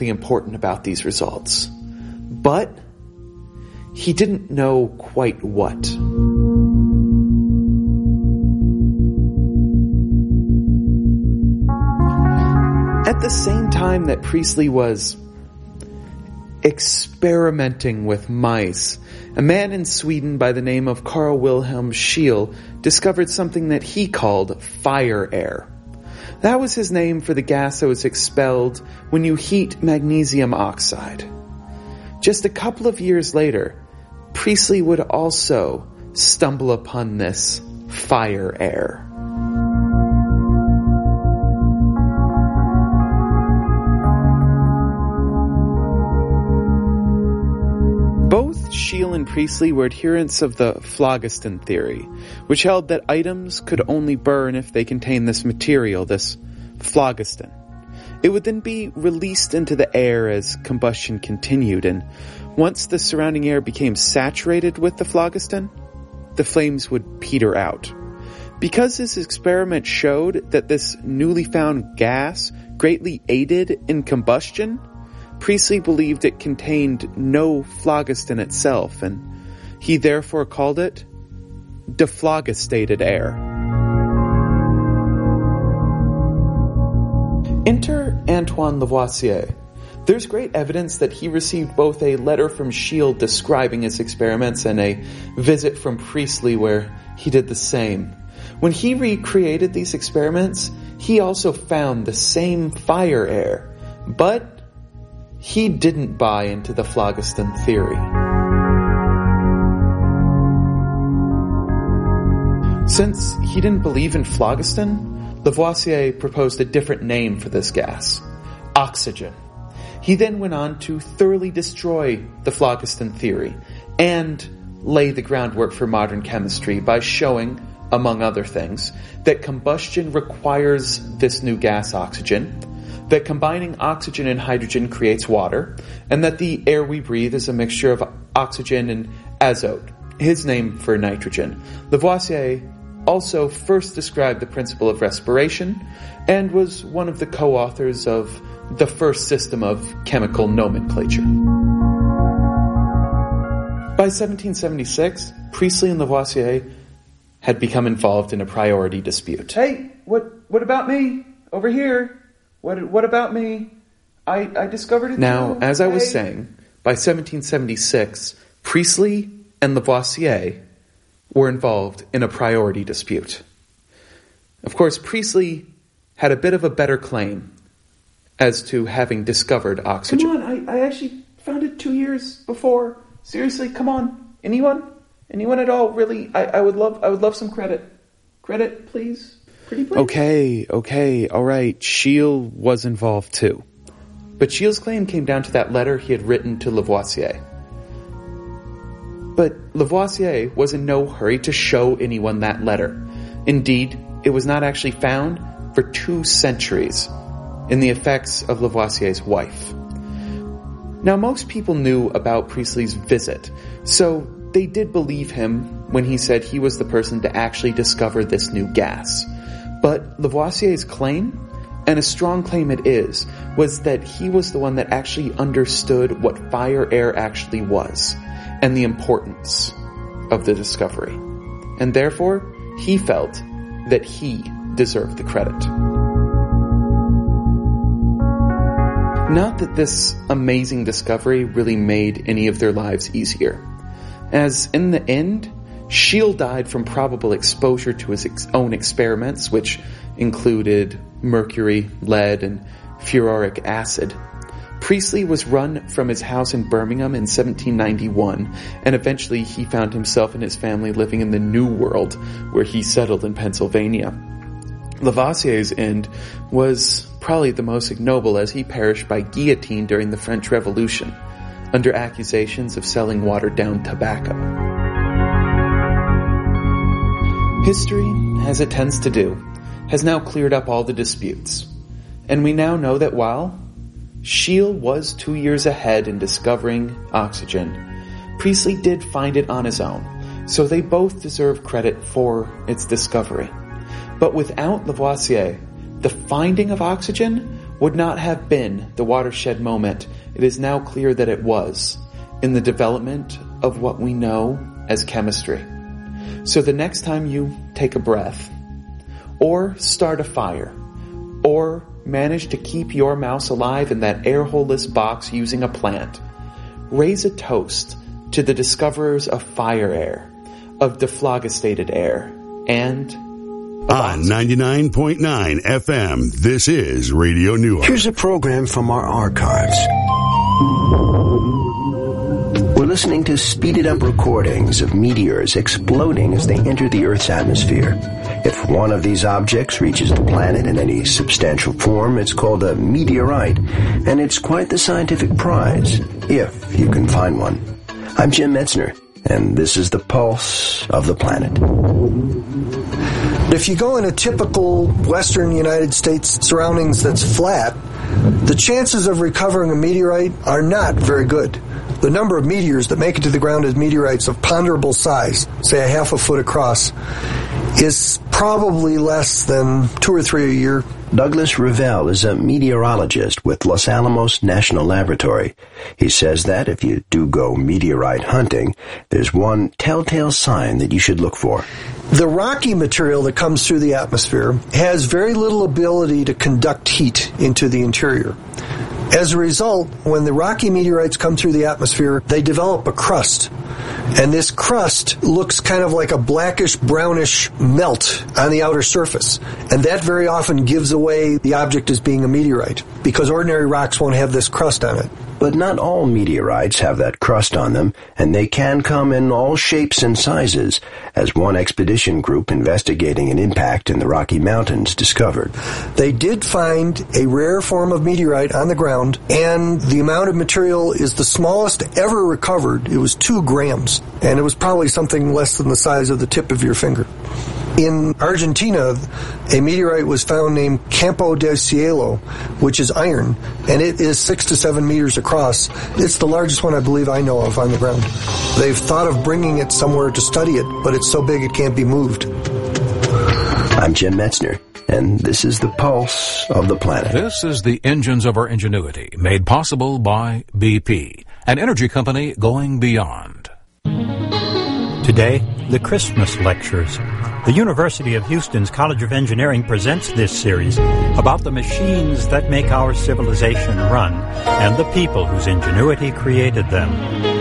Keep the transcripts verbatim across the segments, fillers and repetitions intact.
important about these results. But he didn't know quite what. At the same time that Priestley was experimenting with mice, a man in Sweden by the name of Carl Wilhelm Scheele discovered something that he called fire air. That was his name for the gas that was expelled when you heat magnesium oxide. Just a couple of years later, Priestley would also stumble upon this fire air. Both Scheele and Priestley were adherents of the phlogiston theory, which held that items could only burn if they contained this material, this phlogiston. It would then be released into the air as combustion continued, and once the surrounding air became saturated with the phlogiston, the flames would peter out. Because this experiment showed that this newly found gas greatly aided in combustion, Priestley believed it contained no phlogiston itself, and he therefore called it dephlogistated air. Enter Antoine Lavoisier. There's great evidence that he received both a letter from Scheele describing his experiments and a visit from Priestley where he did the same. When he recreated these experiments, he also found the same fire air, but he didn't buy into the phlogiston theory. Since he didn't believe in phlogiston, Lavoisier proposed a different name for this gas: oxygen. He then went on to thoroughly destroy the phlogiston theory and lay the groundwork for modern chemistry by showing, among other things, that combustion requires this new gas oxygen, that combining oxygen and hydrogen creates water, and that the air we breathe is a mixture of oxygen and azote, his name for nitrogen. Lavoisier also first described the principle of respiration and was one of the co-authors of the first system of chemical nomenclature. By seventeen seventy-six, Priestley and Lavoisier had become involved in a priority dispute. Hey, what what about me? Over here. What what about me? I, I discovered it Now, too. as I was Hey. saying, by seventeen seventy-six, Priestley and Lavoisier were involved in a priority dispute. Of course, Priestley had a bit of a better claim as to having discovered oxygen. Come on, I, I actually found it two years before. Seriously, come on. Anyone? Anyone at all? Really? I, I would love I would love some credit. Credit, please. Pretty please. Okay, okay, alright, Scheele was involved too. But Scheele's claim came down to that letter he had written to Lavoisier. But Lavoisier was in no hurry to show anyone that letter. Indeed, it was not actually found for two centuries in the effects of Lavoisier's wife. Now, most people knew about Priestley's visit, so they did believe him when he said he was the person to actually discover this new gas. But Lavoisier's claim, and a strong claim it is, was that he was the one that actually understood what fire air actually was, and the importance of the discovery. And therefore, he felt that he deserved the credit. Not that this amazing discovery really made any of their lives easier, as in the end, Scheele died from probable exposure to his ex- own experiments, which included mercury, lead, and furoric acid. Priestley was run from his house in Birmingham in seventeen ninety-one, and eventually he found himself and his family living in the New World, where he settled in Pennsylvania. Lavoisier's end was probably the most ignoble, as he perished by guillotine during the French Revolution, under accusations of selling watered-down tobacco. History, as it tends to do, has now cleared up all the disputes, and we now know that while Scheele was two years ahead in discovering oxygen, Priestley did find it on his own, so they both deserve credit for its discovery. But without Lavoisier, the finding of oxygen would not have been the watershed moment it is now clear that it was in the development of what we know as chemistry. So the next time you take a breath, or start a fire, or manage to keep your mouse alive in that air-holeless box using a plant, raise a toast to the discoverers of fire air, of dephlogistated air, and on ninety-nine point nine F M, this is Radio Newark. Here's a program from our archives. We're listening to speeded-up recordings of meteors exploding as they enter the Earth's atmosphere. If one of these objects reaches the planet in any substantial form, it's called a meteorite, and it's quite the scientific prize, if you can find one. I'm Jim Metzner, and this is the pulse of the planet. If you go in a typical western United States surroundings that's flat, the chances of recovering a meteorite are not very good. The number of meteors that make it to the ground as meteorites of ponderable size, say a half a foot across, is probably less than two or three a year. Douglas Revelle is a meteorologist with Los Alamos National Laboratory. He says that if you do go meteorite hunting, there's one telltale sign that you should look for. The rocky material that comes through the atmosphere has very little ability to conduct heat into the interior. As a result, when the rocky meteorites come through the atmosphere, they develop a crust. And this crust looks kind of like a blackish, brownish melt on the outer surface. And that very often gives away the object as being a meteorite, because ordinary rocks won't have this crust on it. But not all meteorites have that crust on them, and they can come in all shapes and sizes, as one expedition group investigating an impact in the Rocky Mountains discovered. They did find a rare form of meteorite on the ground, and the amount of material is the smallest ever recovered. It was two grams, and it was probably something less than the size of the tip of your finger. In Argentina, a meteorite was found named Campo del Cielo, which is iron, and it is six to seven meters across. It's the largest one I believe I know of on the ground. They've thought of bringing it somewhere to study it, but it's so big it can't be moved. I'm Jim Metzner, and this is the pulse of the planet. This is the engines of our ingenuity, made possible by B P, an energy company going beyond. Today, the Christmas Lectures. The University of Houston's College of Engineering presents this series about the machines that make our civilization run and the people whose ingenuity created them.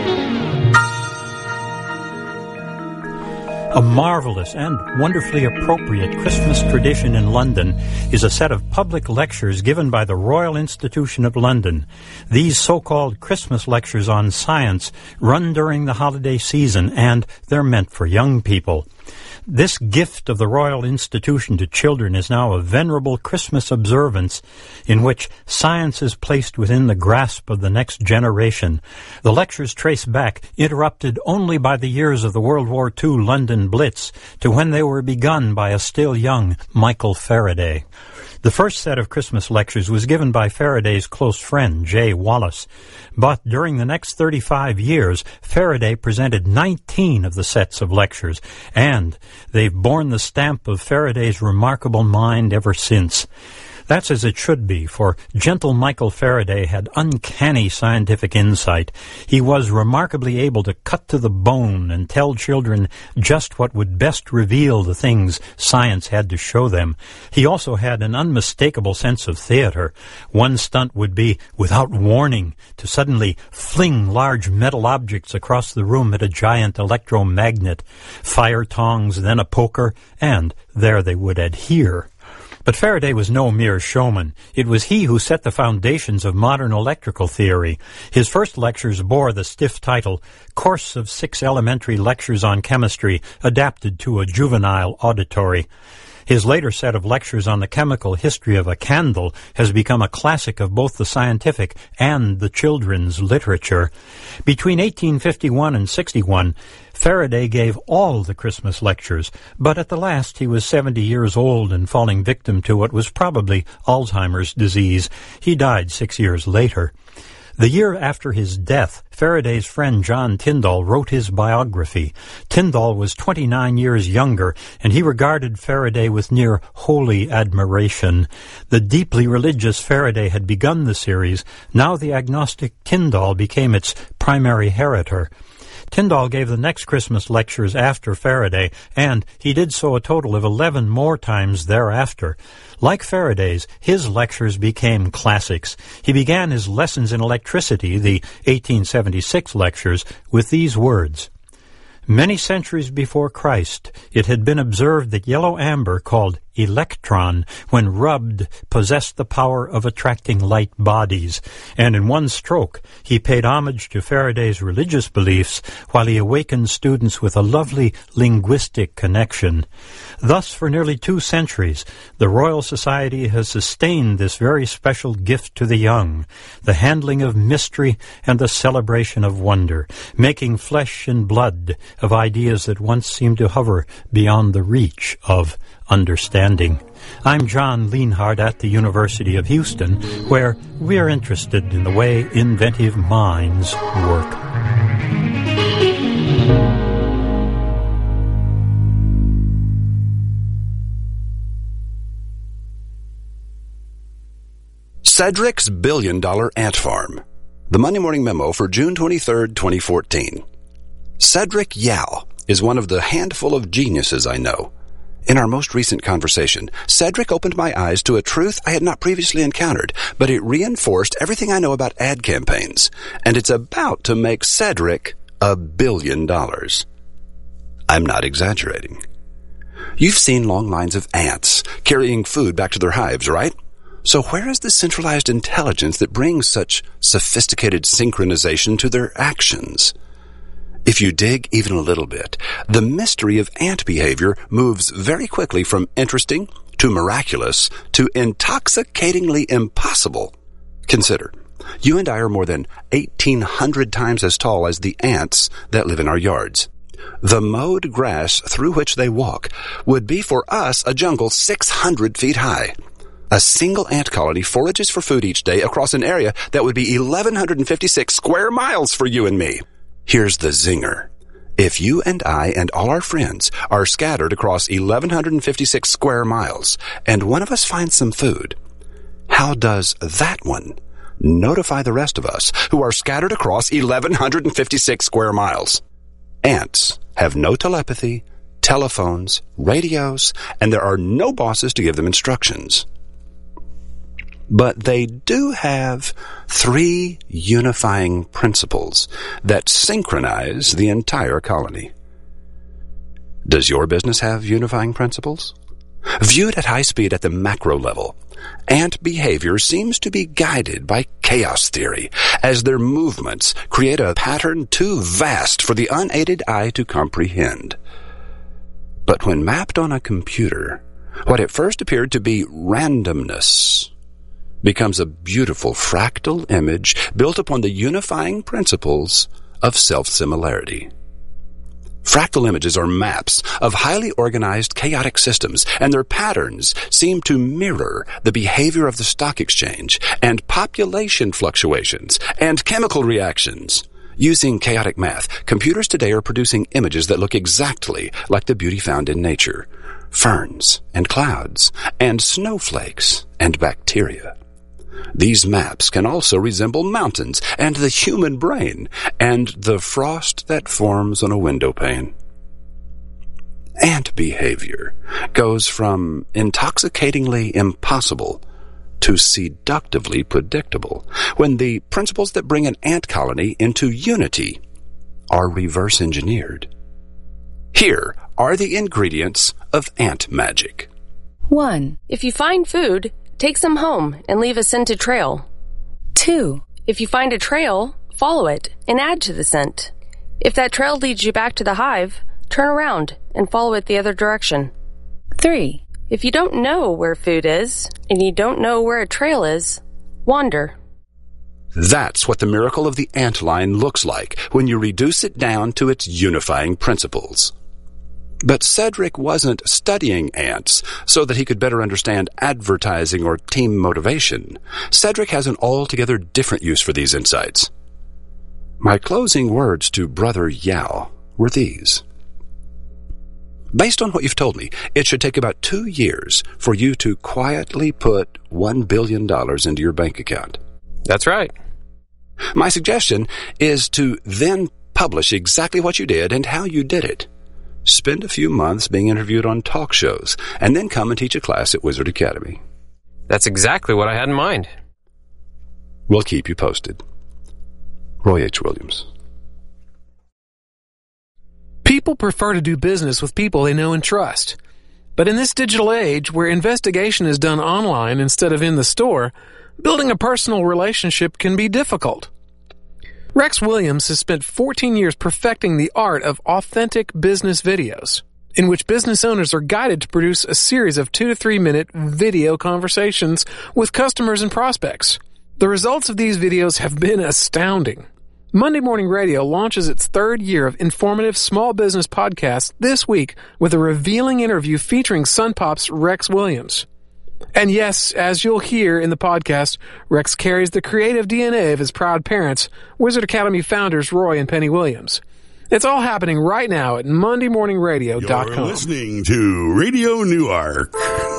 A marvelous and wonderfully appropriate Christmas tradition in London is a set of public lectures given by the Royal Institution of London. These so-called Christmas lectures on science run during the holiday season, and they're meant for young people. This gift of the Royal Institution to children is now a venerable Christmas observance in which science is placed within the grasp of the next generation. The lectures trace back, interrupted only by the years of the World War Two London Blitz, to when they were begun by a still young Michael Faraday. The first set of Christmas lectures was given by Faraday's close friend, J. Wallace. But during the next thirty-five years, Faraday presented nineteen of the sets of lectures, and they've borne the stamp of Faraday's remarkable mind ever since. That's as it should be, for gentle Michael Faraday had uncanny scientific insight. He was remarkably able to cut to the bone and tell children just what would best reveal the things science had to show them. He also had an unmistakable sense of theater. One stunt would be, without warning, to suddenly fling large metal objects across the room at a giant electromagnet. Fire tongs, then a poker, and there they would adhere. But Faraday was no mere showman. It was he who set the foundations of modern electrical theory. His first lectures bore the stiff title, Course of Six Elementary Lectures on Chemistry, adapted to a juvenile auditory. His later set of lectures on the chemical history of a candle has become a classic of both the scientific and the children's literature. Between eighteen fifty-one and sixty-one, Faraday gave all the Christmas lectures, but at the last he was seventy years old and falling victim to what was probably Alzheimer's disease. He died six years later. The year after his death, Faraday's friend John Tyndall wrote his biography. Tyndall was twenty-nine years younger, and he regarded Faraday with near holy admiration. The deeply religious Faraday had begun the series. Now the agnostic Tyndall became its primary heritor. Tyndall gave the next Christmas lectures after Faraday, and he did so a total of eleven more times thereafter. Like Faraday's, his lectures became classics. He began his lessons in electricity, the eighteen seventy-six lectures, with these words. Many centuries before Christ, it had been observed that yellow amber, called electron, when rubbed, possessed the power of attracting light bodies, and in one stroke he paid homage to Faraday's religious beliefs while he awakened students with a lovely linguistic connection. Thus, for nearly two centuries, the Royal Society has sustained this very special gift to the young, the handling of mystery and the celebration of wonder, making flesh and blood of ideas that once seemed to hover beyond the reach of understanding. I'm John Lienhardt at the University of Houston, where we are interested in the way inventive minds work. Cedric's Billion Dollar Ant Farm. The Monday Morning Memo for June twenty-third, twenty fourteen. Cedric Yao is one of the handful of geniuses I know. In our most recent conversation, Cedric opened my eyes to a truth I had not previously encountered, but it reinforced everything I know about ad campaigns, and it's about to make Cedric a billion dollars. I'm not exaggerating. You've seen long lines of ants carrying food back to their hives, right? So where is the centralized intelligence that brings such sophisticated synchronization to their actions? If you dig even a little bit, the mystery of ant behavior moves very quickly from interesting to miraculous to intoxicatingly impossible. Consider, you and I are more than eighteen hundred times as tall as the ants that live in our yards. The mowed grass through which they walk would be for us a jungle six hundred feet high. A single ant colony forages for food each day across an area that would be eleven fifty-six square miles for you and me. Here's the zinger. If you and I and all our friends are scattered across eleven fifty-six square miles, and one of us finds some food, how does that one notify the rest of us who are scattered across eleven fifty-six square miles? Ants have no telepathy, telephones, radios, and there are no bosses to give them instructions. But they do have three unifying principles that synchronize the entire colony. Does your business have unifying principles? Viewed at high speed at the macro level, ant behavior seems to be guided by chaos theory, as their movements create a pattern too vast for the unaided eye to comprehend. But when mapped on a computer, what at first appeared to be randomness becomes a beautiful fractal image built upon the unifying principles of self-similarity. Fractal images are maps of highly organized chaotic systems, and their patterns seem to mirror the behavior of the stock exchange and population fluctuations and chemical reactions. Using chaotic math, computers today are producing images that look exactly like the beauty found in nature: ferns and clouds and snowflakes and bacteria. These maps can also resemble mountains and the human brain and the frost that forms on a window pane. Ant behavior goes from intoxicatingly impossible to seductively predictable when the principles that bring an ant colony into unity are reverse engineered. Here are the ingredients of ant magic. one. If you find food, take some home and leave a scented trail. two. If you find a trail, follow it and add to the scent. If that trail leads you back to the hive, turn around and follow it the other direction. three. If you don't know where food is and you don't know where a trail is, wander. That's what the miracle of the ant line looks like when you reduce it down to its unifying principles. But Cedric wasn't studying ants so that he could better understand advertising or team motivation. Cedric has an altogether different use for these insights. My closing words to Brother Yao were these. Based on what you've told me, it should take about two years for you to quietly put one billion dollars into your bank account. That's right. My suggestion is to then publish exactly what you did and how you did it. Spend a few months being interviewed on talk shows, and then come and teach a class at Wizard Academy. That's exactly what I had in mind. We'll keep you posted. Roy H. Williams. People prefer to do business with people they know and trust. But in this digital age, where investigation is done online instead of in the store, building a personal relationship can be difficult. Rex Williams has spent fourteen years perfecting the art of authentic business videos, in which business owners are guided to produce a series of two to three minute video conversations with customers and prospects. The results of these videos have been astounding. Monday Morning Radio launches its third year of informative small business podcasts this week with a revealing interview featuring Sun Pop's Rex Williams. And yes, as you'll hear in the podcast, Rex carries the creative D N A of his proud parents, Wizard Academy founders Roy and Penny Williams. It's all happening right now at monday morning radio dot com. You're listening to Radio Newark.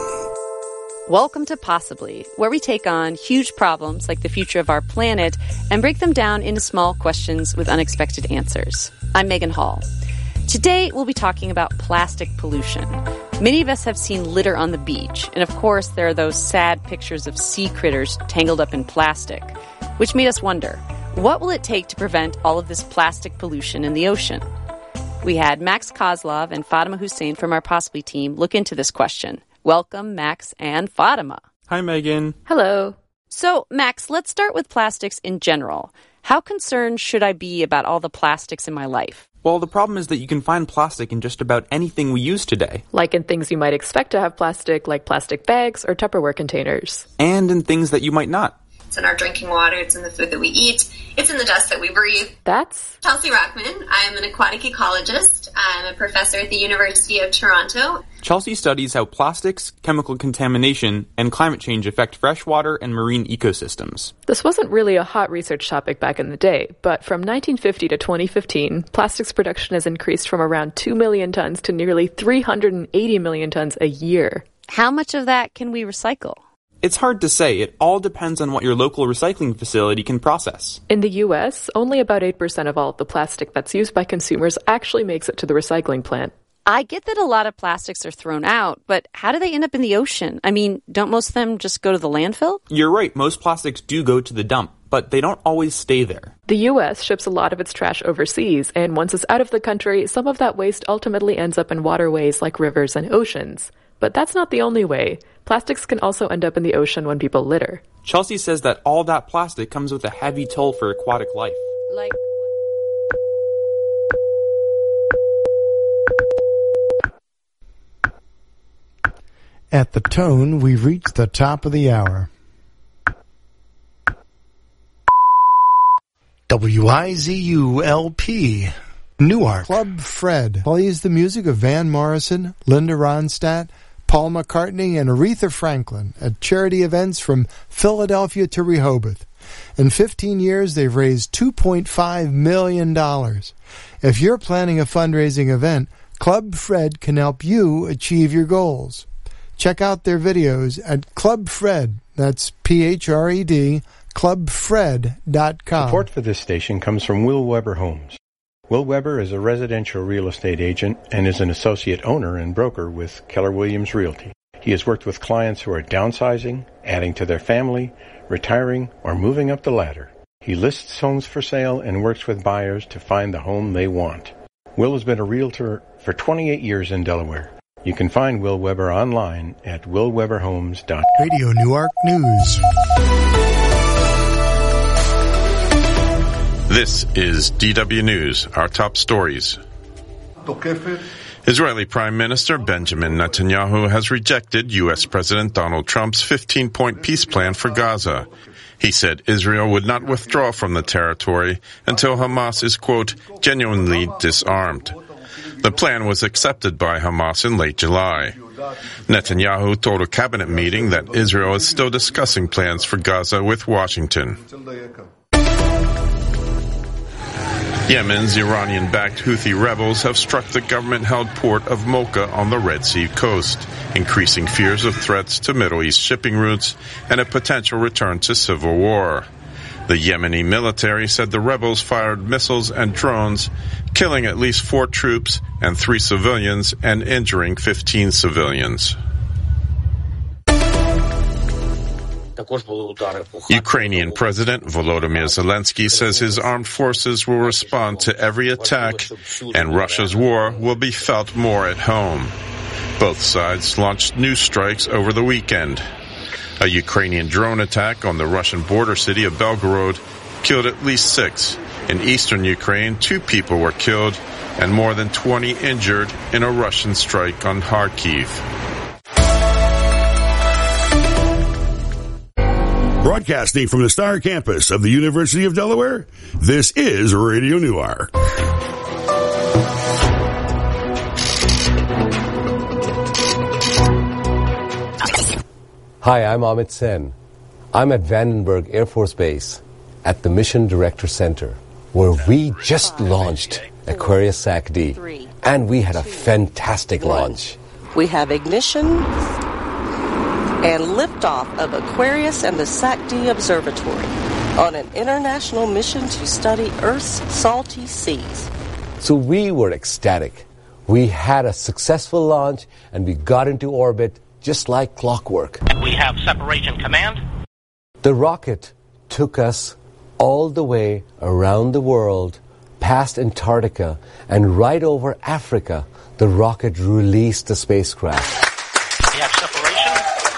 Welcome to Possibly, where we take on huge problems like the future of our planet and break them down into small questions with unexpected answers. I'm Megan Hall. Today, we'll be talking about plastic pollution. Many of us have seen litter on the beach, and of course, there are those sad pictures of sea critters tangled up in plastic, which made us wonder, what will it take to prevent all of this plastic pollution in the ocean? We had Max Kozlov and Fatima Hussein from our Possibly team look into this question. Welcome, Max and Fatima. Hi, Megan. Hello. So, Max, let's start with plastics in general. How concerned should I be about all the plastics in my life? Well, the problem is that you can find plastic in just about anything we use today. Like in things you might expect to have plastic, like plastic bags or Tupperware containers. And in things that you might not. It's in our drinking water, it's in the food that we eat, it's in the dust that we breathe. That's Chelsea Rockman. I'm an aquatic ecologist. I'm a professor at the University of Toronto. Chelsea studies how plastics, chemical contamination, and climate change affect freshwater and marine ecosystems. This wasn't really a hot research topic back in the day, but from nineteen fifty to twenty fifteen, plastics production has increased from around two million tons to nearly three hundred eighty million tons a year. How much of that can we recycle? It's hard to say. It all depends on what your local recycling facility can process. In the U S, only about eight percent of all of the plastic that's used by consumers actually makes it to the recycling plant. I get that a lot of plastics are thrown out, but how do they end up in the ocean? I mean, don't most of them just go to the landfill? You're right. Most plastics do go to the dump, but they don't always stay there. The U S ships a lot of its trash overseas, and once it's out of the country, some of that waste ultimately ends up in waterways like rivers and oceans. But that's not the only way. Plastics can also end up in the ocean when people litter. Chelsea says that all that plastic comes with a heavy toll for aquatic life. Like At the tone, we've reached the top of the hour. W I Z U L P, Newark. Club Fred plays the music of Van Morrison, Linda Ronstadt, Paul McCartney, and Aretha Franklin at charity events from Philadelphia to Rehoboth. In fifteen years, they've raised two point five million dollars. If you're planning a fundraising event, Club Fred can help you achieve your goals. Check out their videos at Club Fred, that's P H R E D, club fred dot com. Support for this station comes from Will Weber Homes. Will Weber is a residential real estate agent and is an associate owner and broker with Keller Williams Realty. He has worked with clients who are downsizing, adding to their family, retiring, or moving up the ladder. He lists homes for sale and works with buyers to find the home they want. Will has been a realtor for twenty-eight years in Delaware. You can find Will Weber online at will weber homes dot com. Radio Newark News. This is D W News, our top stories. Israeli Prime Minister Benjamin Netanyahu has rejected U S President Donald Trump's fifteen-point peace plan for Gaza. He said Israel would not withdraw from the territory until Hamas is, quote, genuinely disarmed. The plan was accepted by Hamas in late July. Netanyahu told a cabinet meeting that Israel is still discussing plans for Gaza with Washington. Yemen's Iranian-backed Houthi rebels have struck the government-held port of Mocha on the Red Sea coast, increasing fears of threats to Middle East shipping routes and a potential return to civil war. The Yemeni military said the rebels fired missiles and drones, killing at least four troops and three civilians and injuring fifteen civilians. Ukrainian President Volodymyr Zelensky says his armed forces will respond to every attack, and Russia's war will be felt more at home. Both sides launched new strikes over the weekend. A Ukrainian drone attack on the Russian border city of Belgorod killed at least six. In eastern Ukraine, two people were killed and more than twenty injured in a Russian strike on Kharkiv. Broadcasting from the Star Campus of the University of Delaware, this is Radio Noir. Hi, I'm Amit Sen. I'm at Vandenberg Air Force Base at the Mission Director Center, where we just launched Aquarius S A C D, and we had a fantastic launch. We have ignition and liftoff of Aquarius and the S A C D Observatory on an international mission to study Earth's salty seas. So we were ecstatic. We had a successful launch, and we got into orbit just like clockwork. We have separation command. The rocket took us all the way around the world, past Antarctica, and right over Africa. The rocket released the spacecraft. We have separation.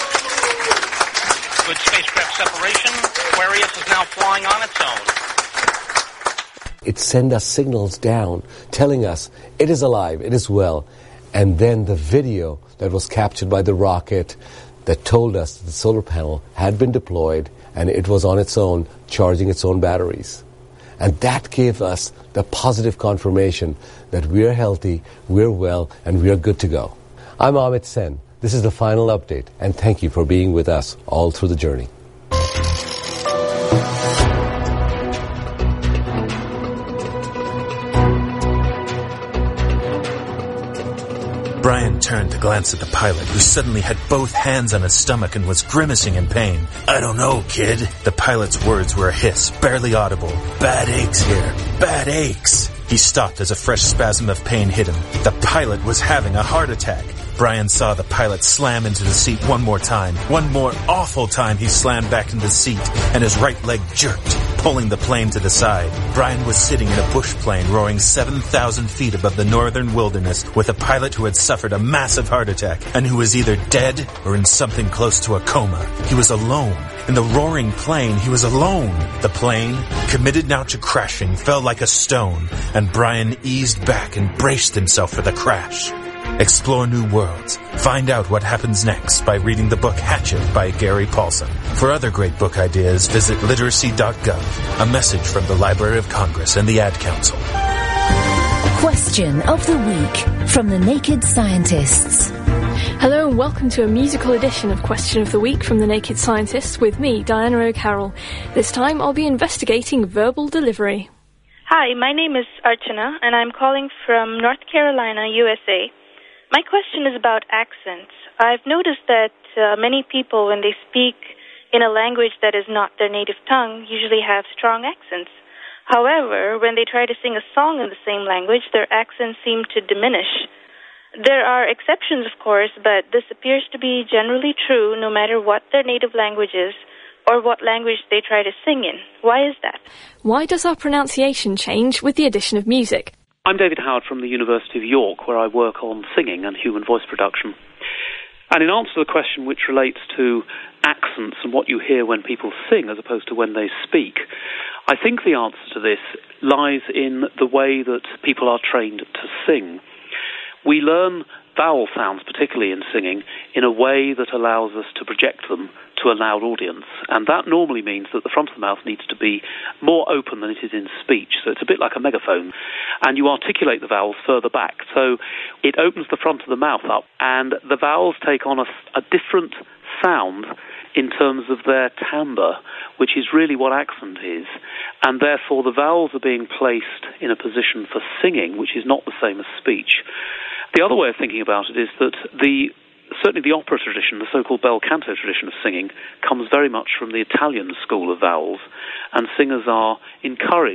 Good spacecraft separation. Aquarius is now flying on its own. It sent us signals down telling us it is alive, it is well. And then the video that was captured by the rocket that told us that the solar panel had been deployed and it was on its own charging its own batteries. And that gave us the positive confirmation that we're healthy, we're well, and we're good to go. I'm Amit Sen. This is the final update, and thank you for being with us all through the journey. Brian turned to glance at the pilot, who suddenly had both hands on his stomach and was grimacing in pain. I don't know, kid. The pilot's words were a hiss, barely audible. Bad aches here. Bad aches. He stopped as a fresh spasm of pain hit him. The pilot was having a heart attack. Brian saw the pilot slam into the seat one more time. One more awful time he slammed back into the seat, and his right leg jerked, pulling the plane to the side. Brian was sitting in a bush plane roaring seven thousand feet above the northern wilderness with a pilot who had suffered a massive heart attack and who was either dead or in something close to a coma. He was alone. In the roaring plane, he was alone. The plane, committed now to crashing, fell like a stone, and Brian eased back and braced himself for the crash. Explore new worlds. Find out what happens next by reading the book Hatchet by Gary Paulson. For other great book ideas, visit literacy dot gov. A message from the Library of Congress and the Ad Council. Question of the week from the Naked Scientists. Hello and welcome to a musical edition of Question of the Week from the Naked Scientists with me, Diana O'Carroll. This time I'll be investigating verbal delivery. Hi, my name is Archana and I'm calling from North Carolina, U S A. My question is about accents. I've noticed that uh, many people, when they speak in a language that is not their native tongue, usually have strong accents. However, when they try to sing a song in the same language, their accents seem to diminish. There are exceptions, of course, but this appears to be generally true no matter what their native language is or what language they try to sing in. Why is that? Why does our pronunciation change with the addition of music? I'm David Howard from the University of York, where I work on singing and human voice production. And in answer to the question which relates to accents and what you hear when people sing as opposed to when they speak, I think the answer to this lies in the way that people are trained to sing. We learn vowel sounds, particularly in singing, in a way that allows us to project them to a loud audience. And that normally means that the front of the mouth needs to be more open than it is in speech. So it's a bit like a megaphone. And you articulate the vowels further back. So it opens the front of the mouth up, and the vowels take on a, a different sound in terms of their timbre, which is really what accent is. And therefore the vowels are being placed in a position for singing, which is not the same as speech. The other way of thinking about it is that the certainly the opera tradition, the so-called bel canto tradition of singing, comes very much from the Italian school of vowels, and singers are encouraged